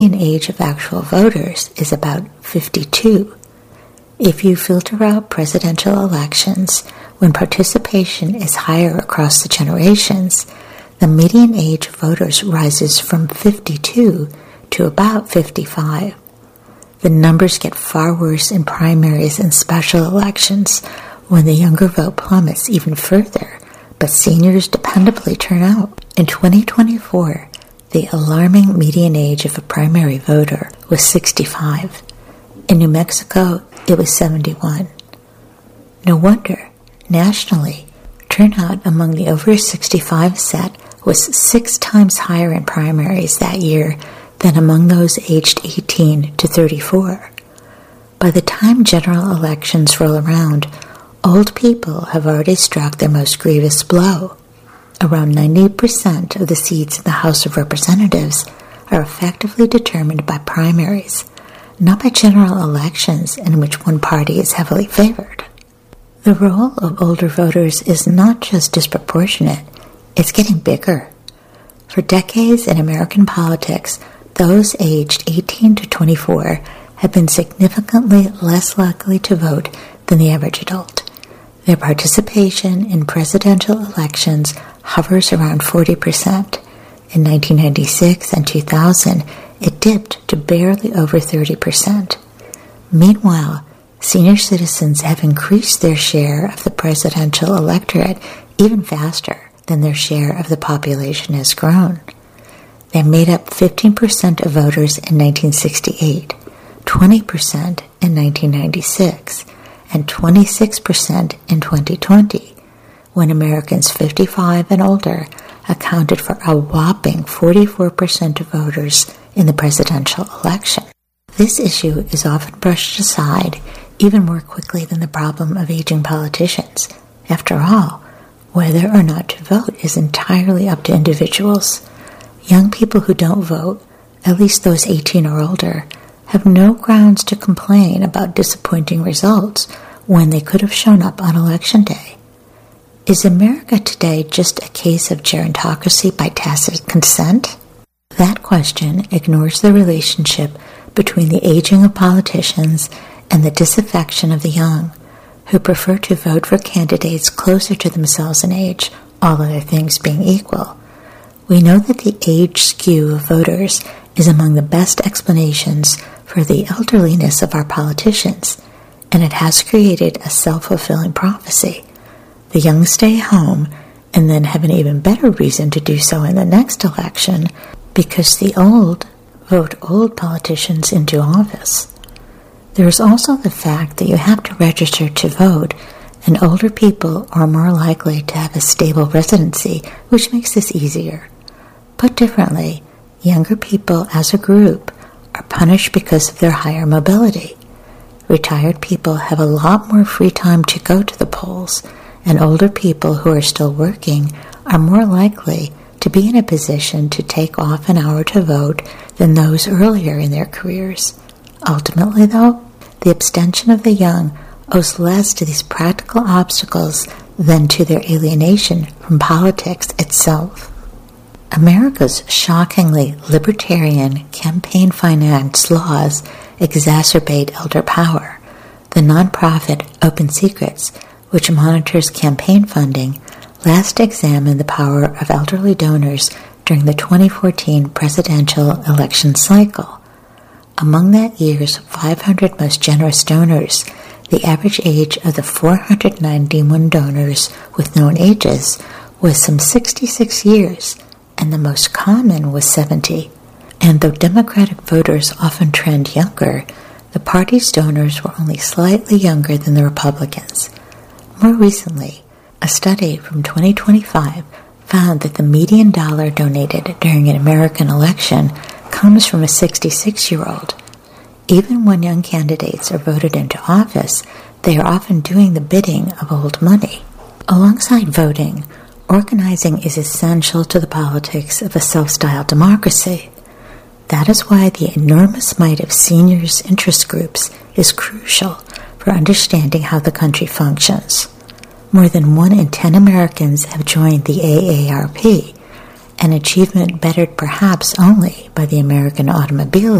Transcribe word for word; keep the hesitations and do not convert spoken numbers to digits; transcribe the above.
age of actual voters is about fifty-two. If you filter out presidential elections when participation is higher across the generations, the median age of voters rises from fifty-two to about fifty-five. The numbers get far worse in primaries and special elections when the younger vote plummets even further, but seniors dependably turn out. In twenty twenty-four, the alarming median age of a primary voter was sixty-five. In New Mexico, it was seventy-one. No wonder, nationally, turnout among the over sixty-five set was six times higher in primaries that year than among those aged eighteen to thirty-four. By the time general elections roll around, old people have already struck their most grievous blow. Around ninety percent of the seats in the House of Representatives are effectively determined by primaries, not by general elections in which one party is heavily favored. The role of older voters is not just disproportionate, it's getting bigger. For decades in American politics, those aged eighteen to twenty-four have been significantly less likely to vote than the average adult. Their participation in presidential elections hovers around forty percent. In nineteen ninety-six and two thousand, it dipped to barely over thirty percent. Meanwhile, senior citizens have increased their share of the presidential electorate even faster than their share of the population has grown. They made up fifteen percent of voters in nineteen sixty-eight, twenty percent in nineteen ninety-six, and twenty-six percent in twenty twenty, when Americans fifty-five and older accounted for a whopping forty-four percent of voters in the presidential election. This issue is often brushed aside even more quickly than the problem of aging politicians. After all, whether or not to vote is entirely up to individuals. Young people who don't vote, at least those eighteen or older, have no grounds to complain about disappointing results when they could have shown up on election day. Is America today just a case of gerontocracy by tacit consent? That question ignores the relationship between the aging of politicians and the disaffection of the young, who prefer to vote for candidates closer to themselves in age, all other things being equal. We know that the age skew of voters is among the best explanations for the elderliness of our politicians, and it has created a self-fulfilling prophecy. The young stay home and then have an even better reason to do so in the next election because the old vote old politicians into office. There is also the fact that you have to register to vote, and older people are more likely to have a stable residency, which makes this easier. Put differently, younger people as a group are punished because of their higher mobility. Retired people have a lot more free time to go to the polls, and older people who are still working are more likely to be in a position to take off an hour to vote than those earlier in their careers. Ultimately, though, the abstention of the young owes less to these practical obstacles than to their alienation from politics itself. America's shockingly libertarian campaign finance laws exacerbate elder power. The nonprofit Open Secrets, which monitors campaign funding, last examined the power of elderly donors during the twenty fourteen presidential election cycle. Among that year's five hundred most generous donors, the average age of the four hundred ninety-one donors with known ages was some sixty-six years, and the most common was seventy. And though Democratic voters often trend younger, the party's donors were only slightly younger than the Republicans. More recently, a study from twenty twenty-five found that the median dollar donated during an American election comes from a sixty-six-year-old. Even when young candidates are voted into office, they are often doing the bidding of old money. Alongside voting, organizing is essential to the politics of a self-styled democracy. That is why the enormous might of seniors' interest groups is crucial for understanding how the country functions. More than one in ten Americans have joined the A A R P, an achievement bettered perhaps only by the American automobile